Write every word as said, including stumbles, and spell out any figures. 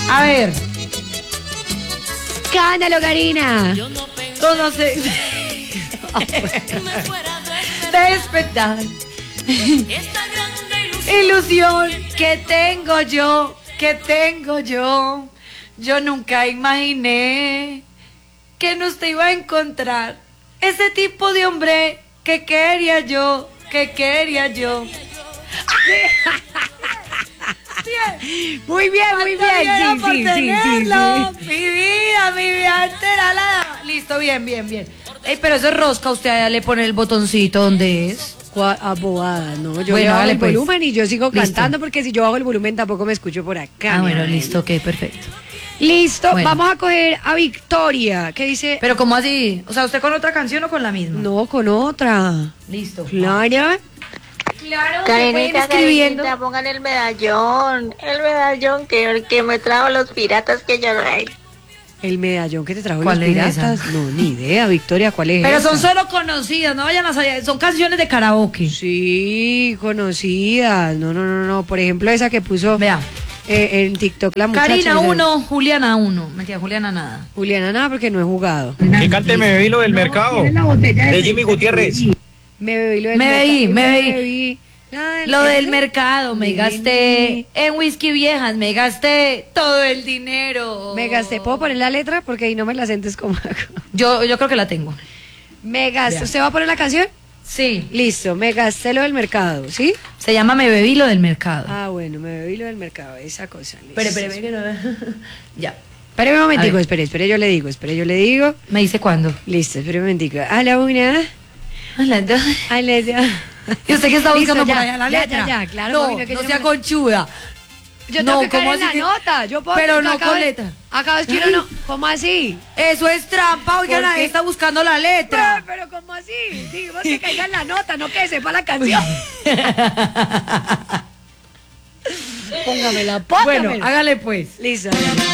A ver. Cándalo, Karina. Conoce. Despertar. Ilusión que tengo yo, que tengo yo. Yo nunca imaginé que no te iba a encontrar ese tipo de hombre que quería yo, que quería yo. Bien. Muy bien, muy bien. Por Sí, sí, tenerlo, sí, sí, sí. mi vida, mi vida entera. La... Listo, bien, bien, bien. Ey, pero eso es rosca, usted allá le pone el botoncito donde es. Abogada, no, yo Bueno, le bajo hágale el pues. volumen y yo sigo Listo. cantando porque si yo bajo el volumen tampoco me escucho por acá. Ah, bueno, mi listo, reina. ok, perfecto. Listo, Bueno. vamos a coger a Victoria, que dice... Pero ¿cómo así? O sea, ¿usted con otra canción o con la misma? No, con otra. Listo. Clara. Claro, se pueden Carinita, escribiendo. Carinita, pongan el medallón, el medallón que, el que me trajo los piratas que yo traí. El medallón que te trajo los ¿Cuál es piratas. esa? No, ni idea, Victoria, ¿cuál es Pero esa? son solo conocidas, no vayan a saber, son canciones de karaoke. Sí, conocidas. No, no, no, no. Por ejemplo, esa que puso Vea. eh, en TikTok la muchacha. Karina esa- uno, Juliana uno. Mentira, Juliana nada. Juliana, nada, porque no he jugado. Que cante Me Bebí lo del mercado, de Jimmy Gutiérrez. Me bebí lo del Me mercado. bebí, me bebí. bebí. Nada, Lo ¿ese? del mercado, me Ni, gasté ni. en whisky viejas, me gasté todo el dinero. Me gasté, ¿puedo poner la letra? Porque ahí no me la sientes como hago. Yo, yo creo que la tengo. Me gasté, Vea. ¿usted va a poner la canción? Sí. Listo, me gasté lo del mercado, ¿sí? Se llama Me bebí lo del mercado. Ah, bueno, me bebí lo del mercado, esa cosa. Listo. Espere, espere, que no. Ya. Espere un momentico, A ver. espere, espere, yo le digo, espere, yo le digo. ¿Me dice cuándo? Listo, espere un momentico. A la una, A las dos. a la dos. ¿Y usted qué está Listo, buscando ya, por allá la ya, letra? ya, ya, claro, No, mami, no, que no yo sea no- conchuda. Yo No, tengo que caer ¿cómo en la así que- nota, yo puedo... Pero yo no acabo con de- letra. Acabo de escribir Ay. uno, ¿cómo así? Eso es trampa, oigan, ¿Por ahí qué? está buscando la letra. Pero, pero ¿cómo así? Digamos que caiga en la nota, no que sepa la canción. Póngamela, póngamela. Bueno, hágale pues. Listo.